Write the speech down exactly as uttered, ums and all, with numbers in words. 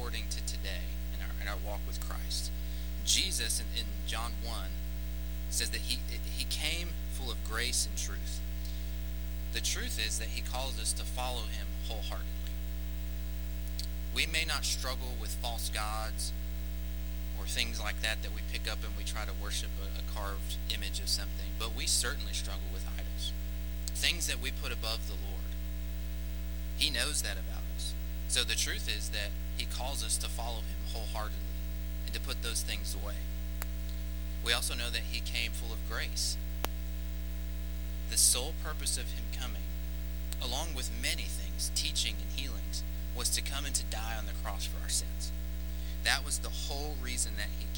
according to today in our in our walk with Christ. Jesus in, in John one says that he he came full of grace and truth. The truth is that he calls us to follow him wholeheartedly. We may not struggle with false gods or things like that that we pick up and we try to worship a, a carved image of something, but we certainly struggle with idols, things that we put above the Lord. He knows that about us. So the truth is that he calls us to follow him wholeheartedly and to put those things away. We also know that he came full of grace. The sole purpose of him coming, along with many things, teaching and healings, was to come and to die on the cross for our sins. That was the whole reason that he